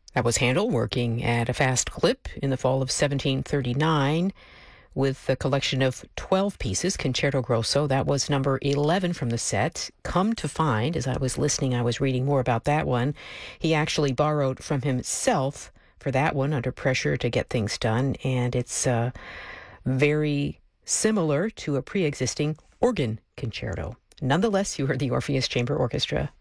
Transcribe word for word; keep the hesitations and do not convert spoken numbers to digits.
That was Handel working at a fast clip in the fall of seventeen thirty-nine with a collection of twelve pieces, Concerto Grosso. That was number eleven from the set. Come to find, as I was listening, I was reading more about that one. He actually borrowed from himself for that one, Under Pressure to Get Things Done, and it's uh, very similar to a pre-existing organ concerto. Nonetheless, you heard the Orpheus Chamber Orchestra.